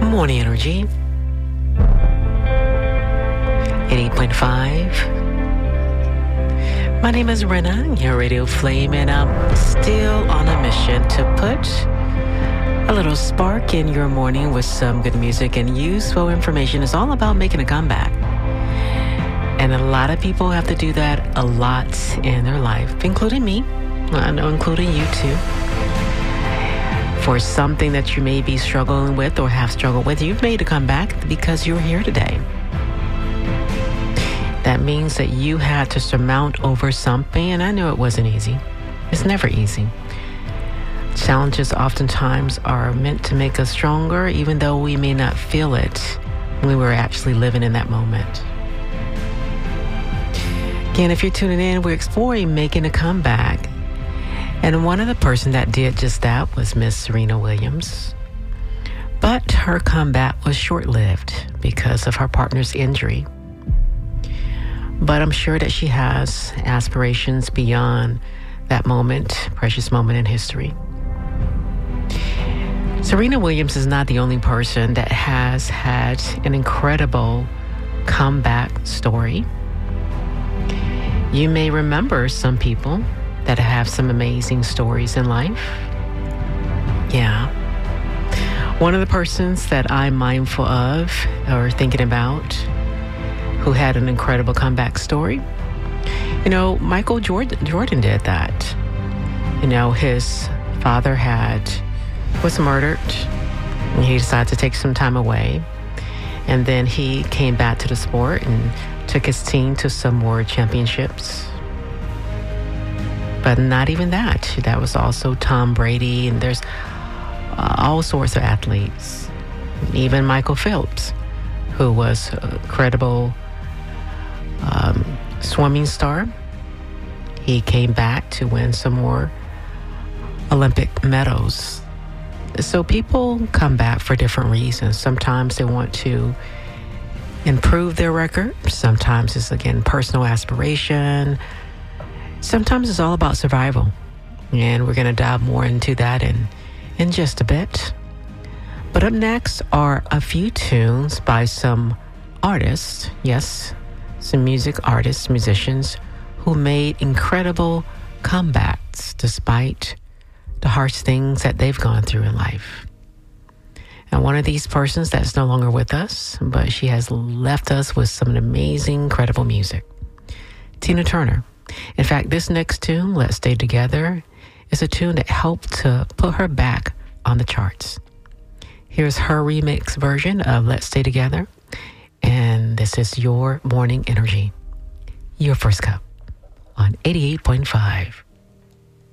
Morning Energy 88.5. My name is Rena, your radio flame, and I'm still on a mission to put a little spark in your morning with some good music and useful information. It's all about making a comeback. And a lot of people have to do that a lot in their life, including me. I know, including you too. For something that you may be struggling with or have struggled with, you've made a comeback because you're here today. That means that you had to surmount over something, and I know it wasn't easy. It's never easy. Challenges oftentimes are meant to make us stronger, even though we may not feel it when we're actually living in that moment. Again, if you're tuning in, we're exploring making a comeback. And one of the person that did just that was Miss Serena Williams. But her comeback was short-lived because of her partner's injury. But I'm sure that she has aspirations beyond that moment, precious moment in history. Serena Williams is not the only person that has had an incredible comeback story. You may remember some people that have some amazing stories in life. Yeah. One of the persons that I'm mindful of or thinking about who had an incredible comeback story, Michael Jordan did that. His father was murdered, and he decided to take some time away. And then he came back to the sport and took his team to some more championships. But not even that. That was also Tom Brady, and there's all sorts of athletes. Even Michael Phelps, who was a credible swimming star. He came back to win some more Olympic medals. So people come back for different reasons. Sometimes they want to improve their record. Sometimes it's, again, personal aspiration. Sometimes it's all about survival. And we're going to dive more into that in just a bit. But up next are a few tunes by some artists. Yes, some music artists, musicians who made incredible comebacks despite the harsh things that they've gone through in life. And one of these persons that's no longer with us, but she has left us with some amazing, incredible music. Tina Turner. In fact, this next tune, Let's Stay Together, is a tune that helped to put her back on the charts. Here's her remix version of Let's Stay Together. And this is your morning energy. Your first cup on 88.5.